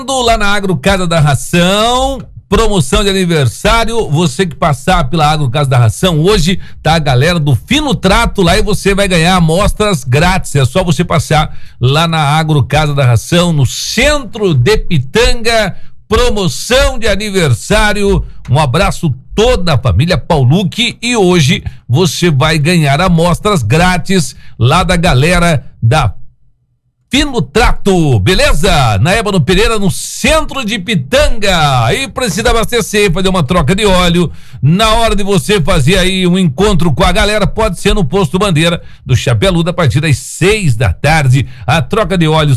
Lá na Agro Casa da Ração, promoção de aniversário. Você que passar pela Agro Casa da Ração, hoje tá a galera do Fino Trato lá e você vai ganhar amostras grátis. É só você passar lá na Agro Casa da Ração, no centro de Pitanga. Promoção de aniversário. Um abraço toda a família Paulucci e hoje você vai ganhar amostras grátis lá da galera da Fino Trato, beleza? Na Ébano Pereira, no centro de Pitanga. Aí precisa abastecer, fazer uma troca de óleo. Na hora de você fazer aí um encontro com a galera, pode ser no Posto Bandeira do Chapéu a partir das 6 da tarde. A troca de óleo,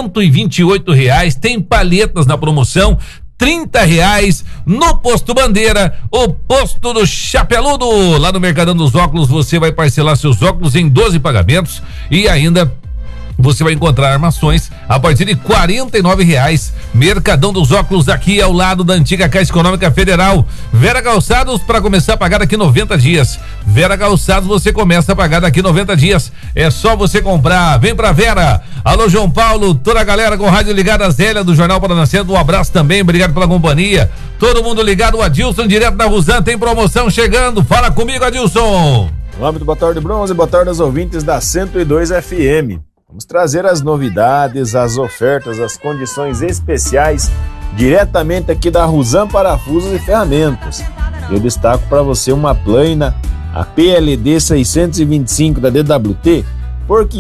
R$128. Tem palhetas na promoção, R$30 no Posto Bandeira, o posto do Chapeludo. Lá no Mercadão dos Óculos, você vai parcelar seus óculos em 12 pagamentos e ainda você vai encontrar armações a partir de R$49. Mercadão dos Óculos, aqui ao lado da antiga Caixa Econômica Federal. Vera Calçados, para começar a pagar daqui 90 dias. Vera Calçados, você começa a pagar daqui 90 dias. É só você comprar. Vem pra Vera. Alô, João Paulo, toda a galera com rádio ligada, Zélia do Jornal Paranacendo, um abraço também, obrigado pela companhia. Todo mundo ligado, o Adilson, direto da Rusan, tem promoção chegando. Fala comigo, Adilson. Olá, muito boa tarde, Bronze, boa tarde aos ouvintes da 102 FM. Vamos trazer as novidades, as ofertas, as condições especiais diretamente aqui da Rusan Parafusos e Ferramentas. Eu destaco para você uma plana, a PLD 625 da DWT, por R$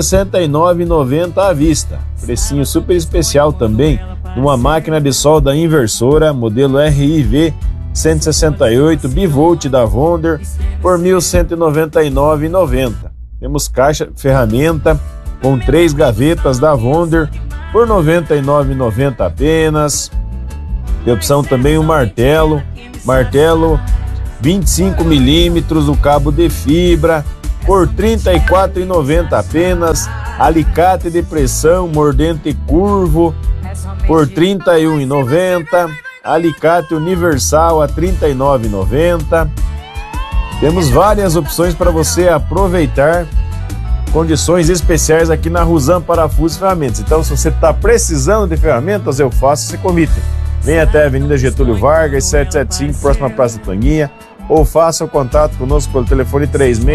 569,90 à vista. Precinho super especial também, numa máquina de solda inversora, modelo RIV 168 bivolt da Wonder, por R$ 1.199,90. Temos caixa ferramenta com 3 gavetas da Wonder por R$ 99,90 apenas. Tem opção também o martelo 25 milímetros, o cabo de fibra por R$ 34,90 apenas. Alicate de pressão mordente curvo por R$ 31,90. Alicate universal a R$ 39,90. Temos várias opções para você aproveitar. Condições especiais aqui na Rusan Parafusos e Ferramentas. Então, se você está precisando de ferramentas, eu faço esse convite. Venha até a Avenida Getúlio Vargas, 775, próxima Praça da Tanguinha, ou faça o contato conosco pelo telefone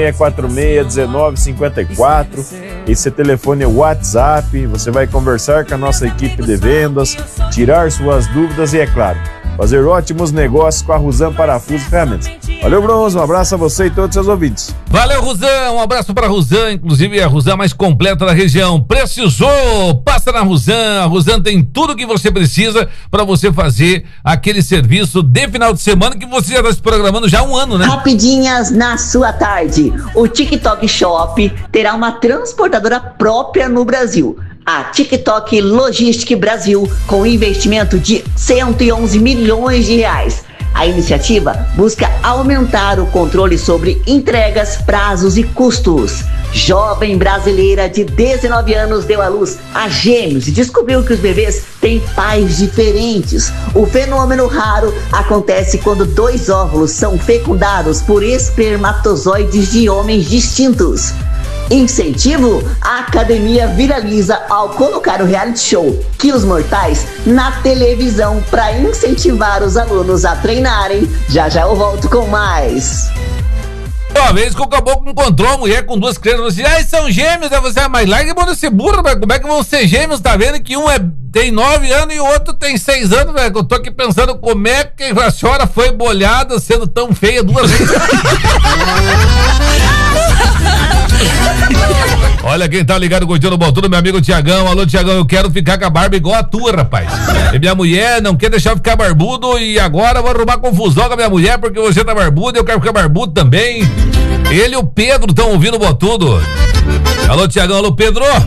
3646-1954. Esse telefone é o WhatsApp. Você vai conversar com a nossa equipe de vendas, tirar suas dúvidas e, é claro, fazer ótimos negócios com a Rusan Parafusos e Ferramentas. Valeu, Bronze, um abraço a você e todos os seus ouvintes. Valeu, Rusan, um abraço para a Rusan, inclusive a Rusan mais completa da região. Precisou, passa na Rusan. A Rusan tem tudo que você precisa para você fazer aquele serviço de final de semana que você já está se programando já há um ano, né? Rapidinhas na sua tarde. O TikTok Shop terá uma transportadora própria no Brasil. A TikTok Logistic Brasil, com investimento de R$111 milhões. A iniciativa busca aumentar o controle sobre entregas, prazos e custos. Jovem brasileira de 19 anos deu à luz a gêmeos e descobriu que os bebês têm pais diferentes. O fenômeno raro acontece quando 2 óvulos são fecundados por espermatozoides de homens distintos. Incentivo? A academia viraliza ao colocar o reality show Quilos Mortais na televisão para incentivar os alunos a treinarem. Já eu volto com mais. Uma vez que o caboclo encontrou uma mulher com 2 crianças, você disse, são gêmeos, né? Você, mas larga de ser burro, mas como é que vão ser gêmeos? Tá vendo que um tem 9 anos e o outro tem 6 anos, velho? Eu tô aqui pensando como é que a senhora foi bolhada sendo tão feia 2 vezes. Olha quem tá ligado curtindo o Baltudo, meu amigo Tiagão. Alô, Tiagão, eu quero ficar com a barba igual a tua, rapaz. E minha mulher não quer deixar eu ficar barbudo e agora eu vou arrumar confusão com a minha mulher porque você tá barbudo e eu quero ficar barbudo também. Ele e o Pedro estão ouvindo o Baltudo. Alô, Tiagão, alô, Pedro.